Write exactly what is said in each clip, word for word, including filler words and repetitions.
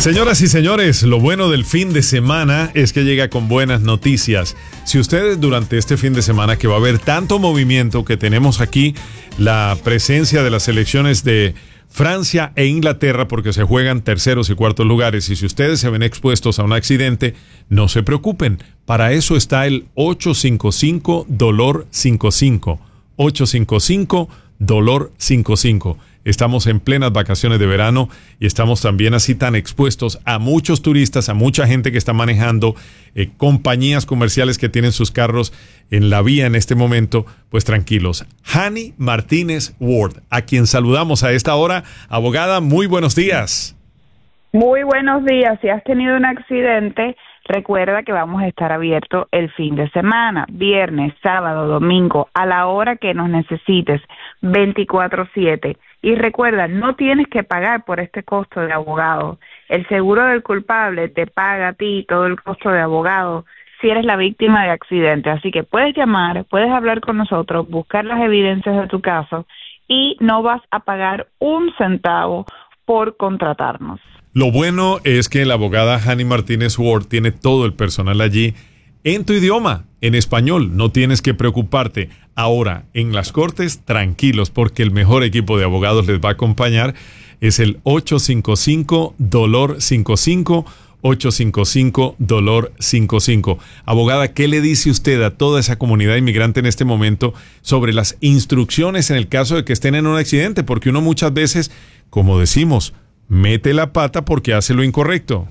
Señoras y señores, lo bueno del fin de semana es que llega con buenas noticias. Si ustedes durante este fin de semana, que va a haber tanto movimiento, que tenemos aquí la presencia de las selecciones de Francia e Inglaterra, porque se juegan terceros y cuartos lugares, y si ustedes se ven expuestos a un accidente, no se preocupen. Para eso está el ocho cinco cinco dolor cincuenta y cinco. ocho cinco cinco dolor cincuenta y cinco. Estamos en plenas vacaciones de verano y estamos también así tan expuestos a muchos turistas, a mucha gente que está manejando, eh, compañías comerciales que tienen sus carros en la vía en este momento. Pues tranquilos. Hani Martínez Ward, a quien saludamos a esta hora. Abogada, muy buenos días. Muy buenos días. Si has tenido un accidente, recuerda que vamos a estar abiertos el fin de semana, viernes, sábado, domingo, a la hora que nos necesites, veinticuatro siete. Y recuerda, no tienes que pagar por este costo de abogado. El seguro del culpable te paga a ti todo el costo de abogado si eres la víctima de accidente. Así que puedes llamar, puedes hablar con nosotros, buscar las evidencias de tu caso y no vas a pagar un centavo por contratarnos. Lo bueno es que la abogada Hani Martínez Ward tiene todo el personal allí en tu idioma, en español. No tienes que preocuparte. Ahora, en las cortes, tranquilos, porque el mejor equipo de abogados les va a acompañar. Es el ocho cinco cinco dolor cincuenta y cinco, ocho cinco cinco dolor cincuenta y cinco. Abogada, ¿qué le dice usted a toda esa comunidad inmigrante en este momento sobre las instrucciones en el caso de que estén en un accidente? Porque uno muchas veces, como decimos, mete la pata porque hace lo incorrecto.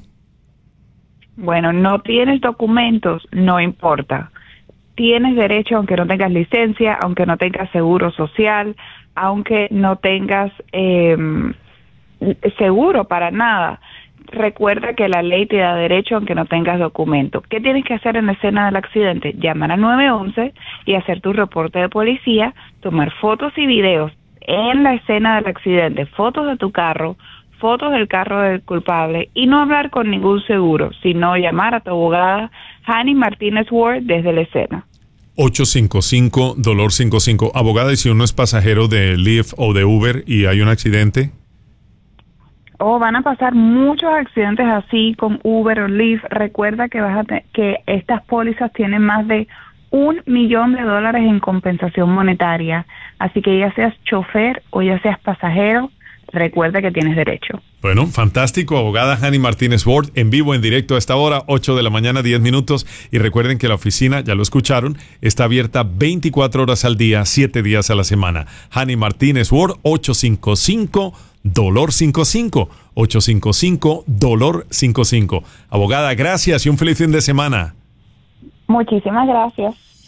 Bueno, no tienes documentos, no importa. Tienes derecho aunque no tengas licencia, aunque no tengas seguro social, aunque no tengas eh, seguro para nada. Recuerda que la ley te da derecho aunque no tengas documento. ¿Qué tienes que hacer en la escena del accidente? Llamar al nueve once y hacer tu reporte de policía, tomar fotos y videos en la escena del accidente, fotos de tu carro, fotos del carro del culpable y no hablar con ningún seguro, sino llamar a tu abogada Hani Martínez Ward desde la escena. ocho cinco cinco dolor cincuenta y cinco. Abogada, ¿y si uno es pasajero de Lyft o de Uber y hay un accidente? Oh, van a pasar muchos accidentes así con Uber o Lyft. Recuerda que vas a te- que estas pólizas tienen más de un millón de dólares en compensación monetaria. Así que ya seas chofer o ya seas pasajero, recuerda que tienes derecho. Bueno, fantástico. Abogada Hani Martínez Ward, en vivo, en directo a esta hora, ocho de la mañana, diez minutos. Y recuerden que la oficina, ya lo escucharon, está abierta veinticuatro horas al día, siete días a la semana. Hani Martínez Ward, ocho cinco cinco dolor cincuenta y cinco. ocho cinco cinco dolor cincuenta y cinco. Abogada, gracias y un feliz fin de semana. Muchísimas gracias.